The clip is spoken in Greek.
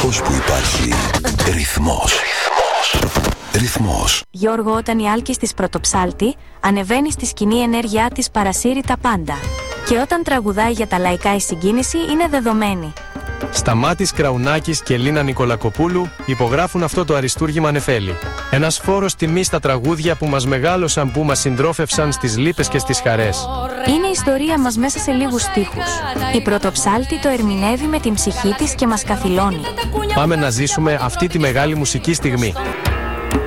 τόπος που υπάρχει ρυθμός. Ρυθμός. Γιώργο, όταν η Άλκης της Πρωτοψάλτη ανεβαίνει στη σκηνή, η ενέργειά της παρασύρει τα πάντα. Και όταν τραγουδάει για τα λαϊκά, η συγκίνηση είναι δεδομένη. Σταμάτης Κραουνάκης και Λίνα Νικολακοπούλου υπογράφουν αυτό το αριστούργημα Νεφέλη. Ένας φόρος τιμής στα τραγούδια που μας μεγάλωσαν, που μας συντρόφευσαν στις λύπες και στις χαρές. Είναι η ιστορία μας μέσα σε λίγους στίχους. Η Πρωτοψάλτη το ερμηνεύει με την ψυχή της και μας καθυλώνει. Πάμε να ζήσουμε αυτή τη μεγάλη μουσική στιγμή.